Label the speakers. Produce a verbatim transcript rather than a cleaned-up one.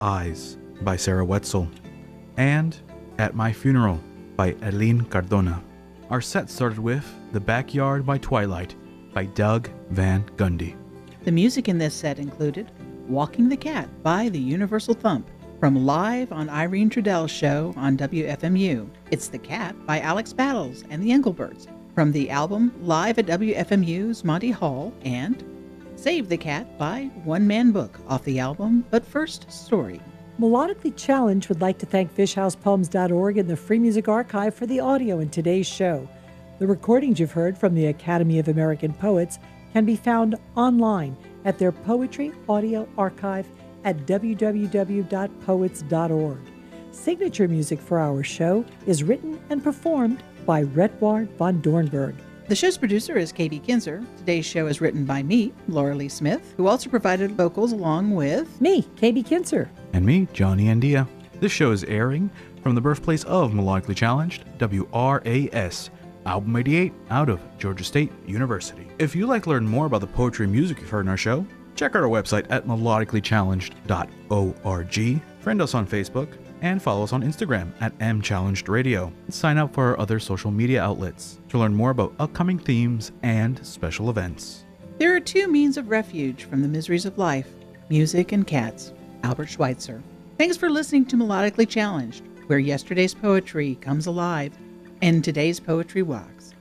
Speaker 1: Eyes by Sarah Wetzel, and At My Funeral by Eileen Cardona. Our set started with The Backyard by Twilight by Doug Van Gundy.
Speaker 2: The music in this set included Walking the Cat by the Universal Thump, from Live on Irene Trudell's show on W F M U. It's The Cat by Alex Battles and the Engelberts, from the album Live at W F M U's Monty Hall, and Save the Cat by One Man Book off the album But First Story.
Speaker 3: Melodically Challenged would like to thank fish house poems dot org and the Free Music Archive for the audio in today's show. The recordings you've heard from the Academy of American Poets can be found online at their Poetry Audio Archive at w w w dot poets dot org. Signature music for our show is written and performed by Redward von Dornberg.
Speaker 2: The show's producer is K B Kinzer. Today's show is written by me, Laura Lee Smith, who also provided vocals along with
Speaker 3: me, K B Kinzer.
Speaker 1: And me, Johnny Andia. This show is airing from the birthplace of Melodically Challenged, W R A S, Album eighty-eight, out of Georgia State University. If you'd like to learn more about the poetry and music you've heard in our show, check out our website at melodically challenged dot org, friend us on Facebook, and follow us on Instagram at m challenged radio. Sign up for our other social media outlets to learn more about upcoming themes and special events.
Speaker 2: There are two means of refuge from the miseries of life, music and cats. Albert Schweitzer. Thanks for listening to Melodically Challenged, where yesterday's poetry comes alive and today's poetry walks.